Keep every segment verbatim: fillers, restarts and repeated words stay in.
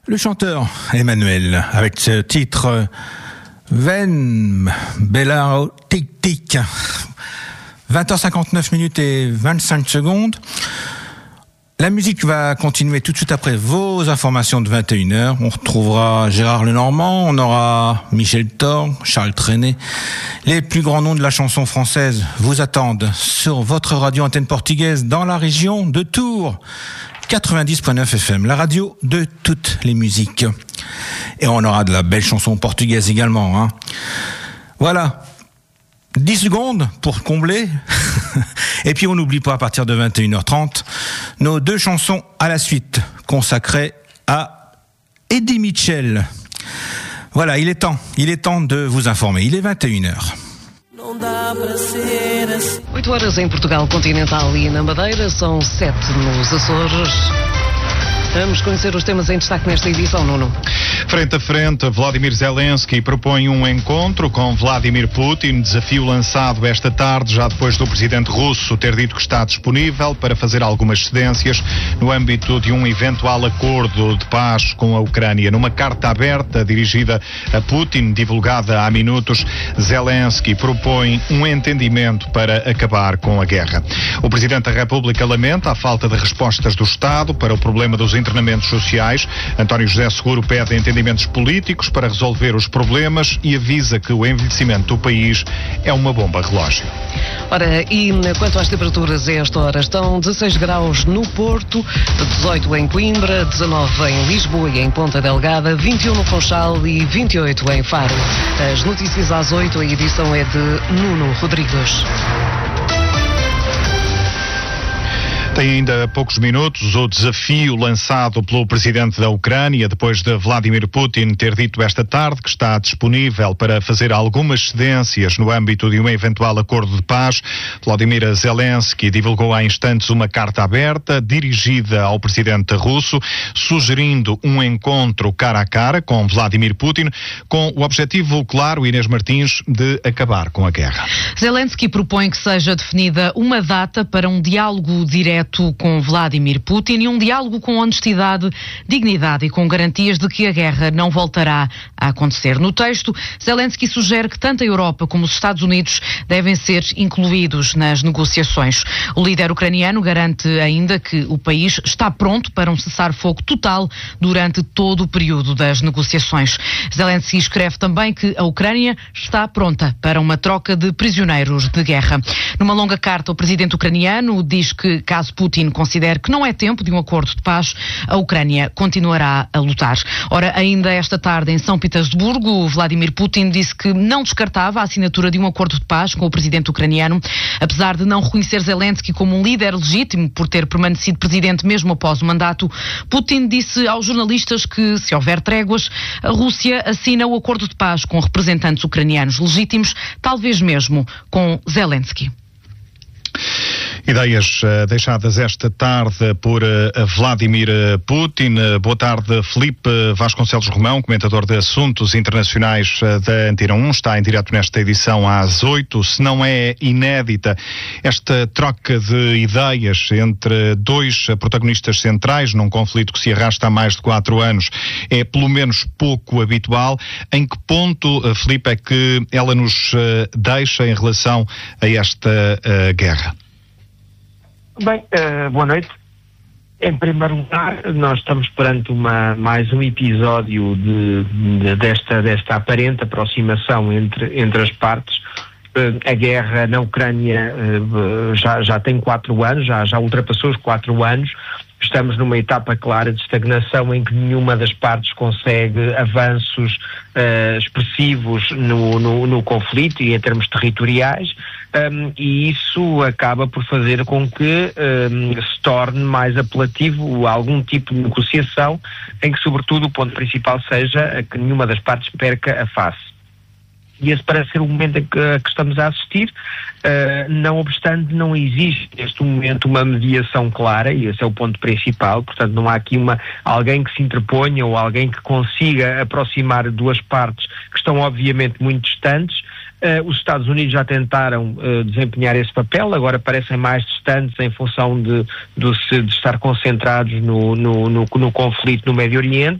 Le chanteur Emmanuel, avec ce titre Ven Bella Tic Tic. vingt heures cinquante-neuf minutes et vingt-cinq secondes. La musique va continuer tout de suite après vos informations de vingt et une heures. On retrouvera Gérard Lenormand, on aura Michel Thor, Charles Trenet. Les plus grands noms de la chanson française vous attendent sur votre radio antenne portugaise dans la région de Tours. quatre-vingt-dix virgule neuf F M, la radio de toutes les musiques. Et on aura de la belle chanson portugaise également, hein. Voilà. dix secondes pour combler. Et puis on n'oublie pas, à partir de vingt et une heures trente, nos deux chansons à la suite, consacrées à Eddie Mitchell. Voilà, il est temps, il est temps de vous informer. Il est vingt et une heures. oito horas em Portugal continental e na Madeira, são sete nos Açores. Vamos conhecer os temas em destaque nesta edição, Nuno. Frente a frente, Vladimir Zelensky propõe um encontro com Vladimir Putin, desafio lançado esta tarde, já depois do presidente russo ter dito que está disponível para fazer algumas cedências no âmbito de um eventual acordo de paz com a Ucrânia. Numa carta aberta dirigida a Putin, divulgada há minutos, Zelensky propõe um entendimento para acabar com a guerra. O presidente da República lamenta a falta de respostas do Estado para o problema dos internamentos sociais. António José Seguro pede entendimentos políticos para resolver os problemas e avisa que o envelhecimento do país é uma bomba relógio. Ora, e quanto às temperaturas a esta hora, estão dezasseis graus no Porto, dezoito em Coimbra, dezanove em Lisboa e em Ponta Delgada, vinte e um no Funchal e vinte e oito em Faro. As notícias às oito, a edição é de Nuno Rodrigues. Tem ainda poucos minutos o desafio lançado pelo presidente da Ucrânia, depois de Vladimir Putin ter dito esta tarde que está disponível para fazer algumas cedências no âmbito de um eventual acordo de paz. Vladimir Zelensky divulgou há instantes uma carta aberta dirigida ao presidente russo, sugerindo um encontro cara a cara com Vladimir Putin, com o objetivo claro, Inês Martins, de acabar com a guerra. Zelensky propõe que seja definida uma data para um diálogo direto com Vladimir Putin e um diálogo com honestidade, dignidade e com garantias de que a guerra não voltará a acontecer. No texto, Zelensky sugere que tanto a Europa como os Estados Unidos devem ser incluídos nas negociações. O líder ucraniano garante ainda que o país está pronto para um cessar-fogo total durante todo o período das negociações. Zelensky escreve também que a Ucrânia está pronta para uma troca de prisioneiros de guerra. Numa longa carta, o presidente ucraniano diz que, caso Putin considere que não é tempo de um acordo de paz, a Ucrânia continuará a lutar. Ora, ainda esta tarde em São Petersburgo, Vladimir Putin disse que não descartava a assinatura de um acordo de paz com o presidente ucraniano, apesar de não reconhecer Zelensky como um líder legítimo por ter permanecido presidente mesmo após o mandato. Putin disse aos jornalistas que, se houver tréguas, a Rússia assina o acordo de paz com representantes ucranianos legítimos, talvez mesmo com Zelensky. Ideias uh, deixadas esta tarde por uh, Vladimir Putin. Uh, boa tarde, Filipe Vasconcelos Romão, comentador de assuntos internacionais uh, da Antena um, está em direto nesta edição às oito. Se não é inédita esta troca de ideias entre dois protagonistas centrais num conflito que se arrasta há mais de quatro anos, é pelo menos pouco habitual. Em que ponto, uh, Filipe, é que ela nos uh, deixa em relação a esta uh, guerra? Bem, uh, boa noite. Em primeiro lugar, nós estamos perante uma, mais um episódio de, de, desta, desta aparente aproximação entre, entre as partes. Uh, a guerra na Ucrânia uh, já, já tem quatro anos, já, já ultrapassou os quatro anos. Estamos numa etapa clara de estagnação em que nenhuma das partes consegue avanços uh, expressivos no, no, no conflito e em termos territoriais, um, e isso acaba por fazer com que um, se torne mais apelativo algum tipo de negociação em que, sobretudo, o ponto principal seja que nenhuma das partes perca a face. E esse parece ser o momento em que, a que estamos a assistir. Uh, não obstante, não existe neste momento uma mediação clara, e esse é o ponto principal. Portanto, não há aqui uma, alguém que se interponha ou alguém que consiga aproximar duas partes que estão obviamente muito distantes. Uh, os Estados Unidos já tentaram uh, desempenhar esse papel, agora parecem mais distantes em função de, de, de estar concentrados no, no, no, no conflito no Médio Oriente.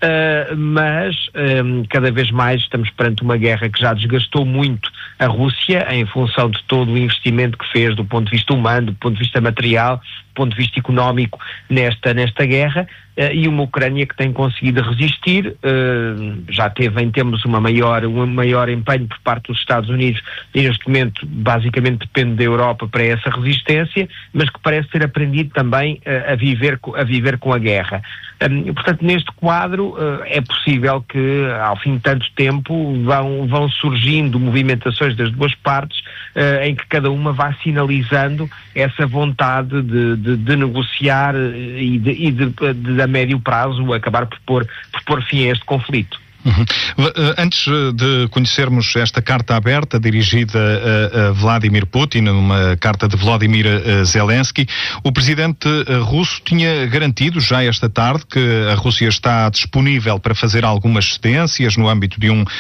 uh, mas um, cada vez mais estamos perante uma guerra que já desgastou muito a Rússia em função de todo o investimento que fez do ponto de vista humano, do ponto de vista material, do ponto de vista económico nesta, nesta guerra, uh, e uma Ucrânia que tem conseguido resistir, uh, já teve em termos uma maior, um maior empenho por parte dos Estados Unidos e neste momento basicamente depende da Europa para essa resistência, mas que parece ter aprendido também uh, a, viver, a viver com a guerra. Um, portanto, neste quadro uh, é possível que ao fim de tanto tempo vão, vão surgindo movimentações das duas partes uh, em que cada uma vá sinalizando essa vontade de, de, de negociar e, de, e de, de, a médio prazo acabar por pôr, por pôr fim a este conflito. Uhum. Antes de conhecermos esta carta aberta dirigida a, a Vladimir Putin, uma carta de Volodymyr Zelensky, o presidente russo tinha garantido já esta tarde que a Rússia está disponível para fazer algumas cedências no âmbito de um uh,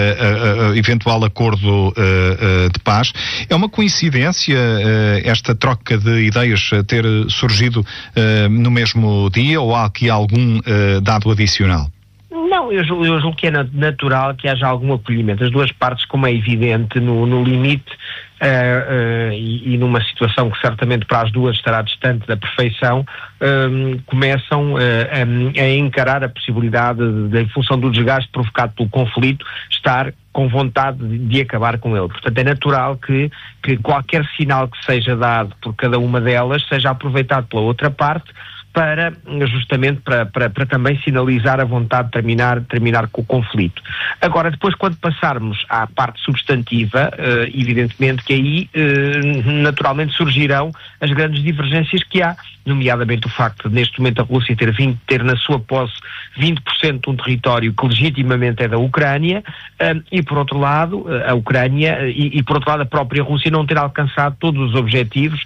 uh, uh, eventual acordo uh, uh, de paz. É uma coincidência uh, esta troca de ideias ter surgido uh, no mesmo dia, ou há aqui algum uh, dado adicional? Não, eu julgo, eu julgo que é natural que haja algum acolhimento. As duas partes, como é evidente, no, no limite uh, uh, e, e numa situação que certamente para as duas estará distante da perfeição, um, começam uh, a, a encarar a possibilidade, de, de, em função do desgaste provocado pelo conflito, estar com vontade de, de acabar com ele. Portanto, é natural que, que qualquer sinal que seja dado por cada uma delas seja aproveitado pela outra parte, para, justamente para, para, para também sinalizar a vontade de terminar, terminar com o conflito. Agora, depois, quando passarmos à parte substantiva, uh, evidentemente que aí, uh, naturalmente, surgirão as grandes divergências que há, nomeadamente o facto de, neste momento, a Rússia ter, vindo, ter na sua posse vinte por cento de um território que legitimamente é da Ucrânia, uh, e, por outro lado, a Ucrânia, uh, e, e, por outro lado, a própria Rússia não ter alcançado todos os objetivos,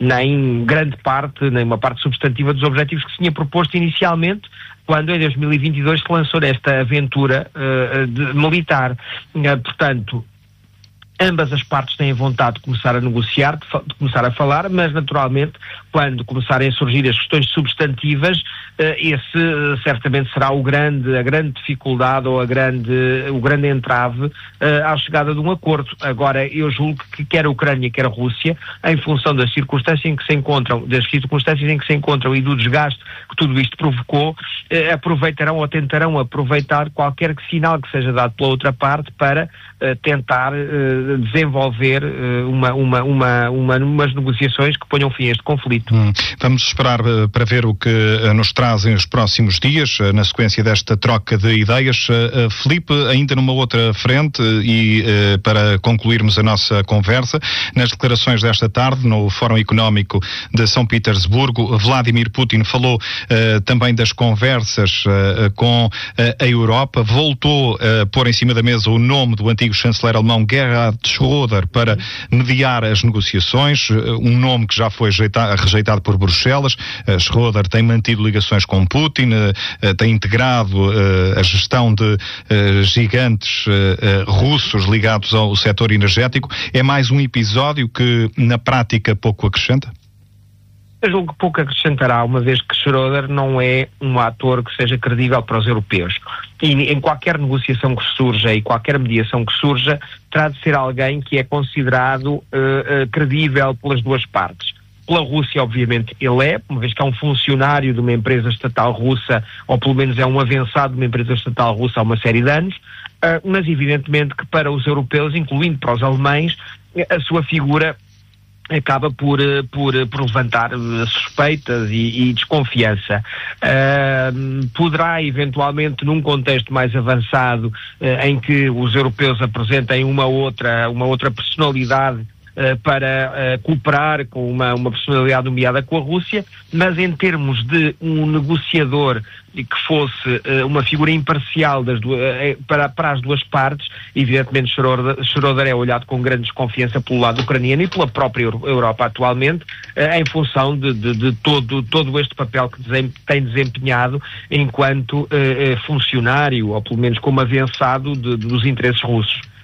nem grande parte, nem uma parte substantiva dos objetivos que se tinha proposto inicialmente, quando em dois mil e vinte e dois se lançou esta aventura uh, de, militar. Uh, portanto, ambas as partes têm vontade de começar a negociar, de, de começar a falar, mas naturalmente, quando começarem a surgir as questões substantivas, uh, esse uh, certamente será o grande, a grande dificuldade ou a grande, o grande entrave uh, à chegada de um acordo. Agora, eu julgo que quer a Ucrânia, quer a Rússia, em função das circunstâncias em que se encontram, das circunstâncias em que se encontram e do desgaste que tudo isto provocou, uh, aproveitarão ou tentarão aproveitar qualquer sinal que seja dado pela outra parte para uh, tentar uh, desenvolver uh, uma, uma, uma, uma, umas negociações que ponham fim a este conflito. Hum. Vamos esperar uh, para ver o que uh, nos trazem os próximos dias, uh, na sequência desta troca de ideias. Uh, uh, Filipe, ainda numa outra frente, uh, e uh, para concluirmos a nossa conversa, nas declarações desta tarde, no Fórum Económico de São Petersburgo, Vladimir Putin falou uh, também das conversas uh, com uh, a Europa, voltou a pôr em cima da mesa o nome do antigo chanceler alemão Gerhard Schröder para mediar as negociações, um nome que já foi rejeitado por Bruxelas. Schröder tem mantido ligações com Putin, tem integrado a gestão de gigantes russos ligados ao setor energético. É mais um episódio que, na prática, pouco acrescenta? Eu julgo que pouco acrescentará, uma vez que Schröder não é um ator que seja credível para os europeus. E em qualquer negociação que surja e qualquer mediação que surja, terá de ser alguém que é considerado uh, uh, credível pelas duas partes. Pela Rússia, obviamente, ele é, uma vez que é um funcionário de uma empresa estatal russa, ou pelo menos é um avançado de uma empresa estatal russa há uma série de anos, uh, mas evidentemente que para os europeus, incluindo para os alemães, a sua figura acaba por, por, por levantar suspeitas e, e desconfiança. Uh, poderá, eventualmente, num contexto mais avançado, uh, em que os europeus apresentem uma outra, uma outra personalidade uh, para uh, cooperar com uma, uma personalidade nomeada com a Rússia, mas em termos de um negociador que fosse uh, uma figura imparcial das duas, uh, para, para as duas partes, evidentemente Schröder, Schröder é olhado com grande desconfiança pelo lado ucraniano e pela própria Europa atualmente, uh, em função de, de, de todo, todo este papel que desem, tem desempenhado enquanto uh, uh, funcionário, ou pelo menos como avançado de, de, dos interesses russos.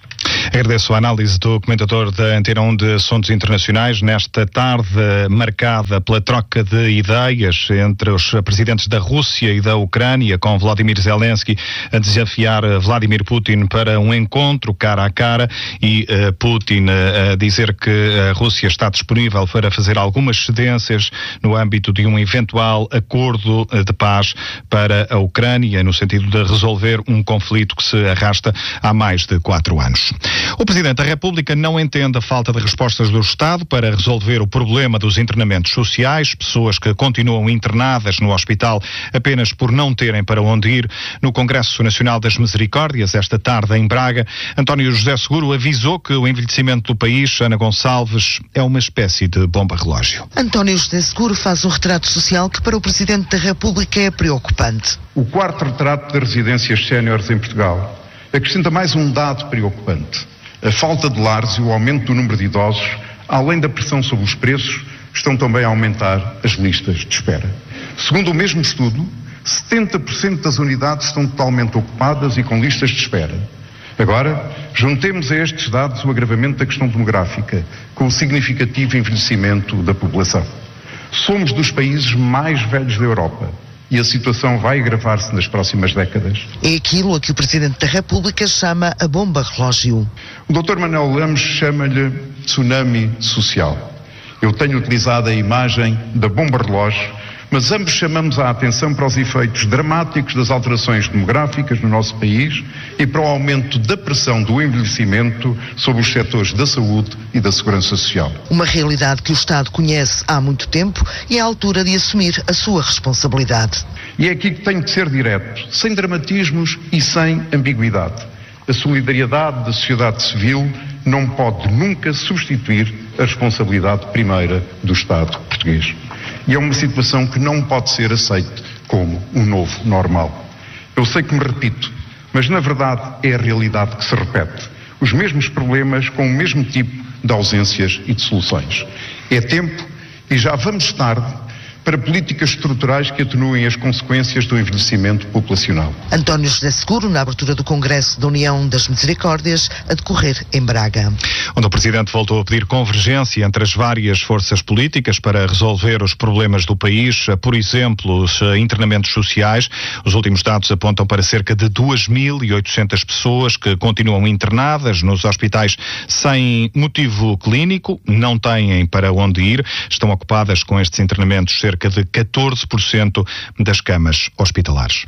Agradeço a análise do comentador da Antena um de Assuntos Internacionais nesta tarde marcada pela troca de ideias entre os presidentes da Rússia e da Ucrânia, com Volodymyr Zelensky a desafiar Vladimir Putin para um encontro cara a cara e uh, Putin uh, a dizer que a Rússia está disponível para fazer algumas cedências no âmbito de um eventual acordo de paz para a Ucrânia, no sentido de resolver um conflito que se arrasta há mais de quatro anos. O Presidente da República não entende a falta de respostas do Estado para resolver o problema dos internamentos sociais, pessoas que continuam internadas no hospital apenas por não terem para onde ir. No Congresso Nacional das Misericórdias, esta tarde em Braga, António José Seguro avisou que o envelhecimento do país, Ana Gonçalves, é uma espécie de bomba-relógio. António José Seguro faz um retrato social que para o Presidente da República é preocupante. O quarto retrato das residências séniores em Portugal acrescenta mais um dado preocupante. A falta de lares e o aumento do número de idosos, além da pressão sobre os preços, estão também a aumentar as listas de espera. Segundo o mesmo estudo, setenta por cento das unidades estão totalmente ocupadas e com listas de espera. Agora, juntemos a estes dados o agravamento da questão demográfica, com o significativo envelhecimento da população. Somos dos países mais velhos da Europa e a situação vai agravar-se nas próximas décadas. É aquilo a que o Presidente da República chama a bomba-relógio. O doutor Manuel Lemos chama-lhe tsunami social. Eu tenho utilizado a imagem da bomba-relógio, mas ambos chamamos a atenção para os efeitos dramáticos das alterações demográficas no nosso país e para o aumento da pressão do envelhecimento sobre os setores da saúde e da segurança social. Uma realidade que o Estado conhece há muito tempo e é a altura de assumir a sua responsabilidade. E é aqui que tenho de ser direto, sem dramatismos e sem ambiguidade. A solidariedade da sociedade civil não pode nunca substituir a responsabilidade primeira do Estado português. E é uma situação que não pode ser aceita como um novo normal. Eu sei que me repito, mas na verdade é a realidade que se repete. Os mesmos problemas com o mesmo tipo de ausências e de soluções. É tempo, e já vamos tarde, para políticas estruturais que atenuem as consequências do envelhecimento populacional. António José Seguro, na abertura do Congresso da União das Misericórdias, a decorrer em Braga. Onde o Presidente voltou a pedir convergência entre as várias forças políticas para resolver os problemas do país, por exemplo, os internamentos sociais. Os últimos dados apontam para cerca de duas mil e oitocentas pessoas que continuam internadas nos hospitais sem motivo clínico, não têm para onde ir, estão ocupadas com estes internamentos cerca de catorze por cento das camas hospitalares.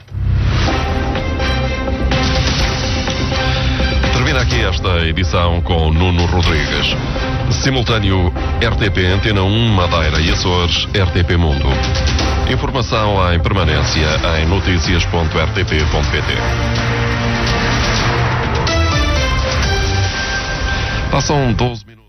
Termina aqui esta edição com Nuno Rodrigues. Simultâneo R T P Antena um, Madeira e Açores, R T P Mundo. Informação em permanência em noticias ponto r t p ponto p t. Passam doze minutos.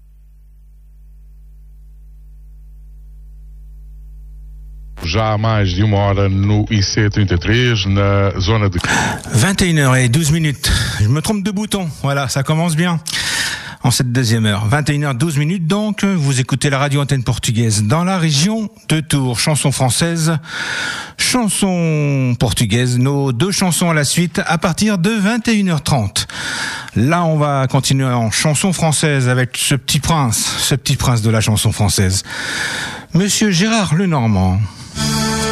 Já há mais de uma hora no I C trinta e três, na zona de... vingt et une heures douze minutes. Je me trompe de bouton. Voilà, ça commence bien. En cette deuxième heure. vingt et une heures douze minutes donc, vous écoutez la radio antenne portugaise dans la région de Tours. Chanson française, chanson portugaise, nos deux chansons à la suite à partir de vingt et une heures trente. Là, on va continuer en chanson française avec ce petit prince, ce petit prince de la chanson française. Monsieur Gérard Lenormand.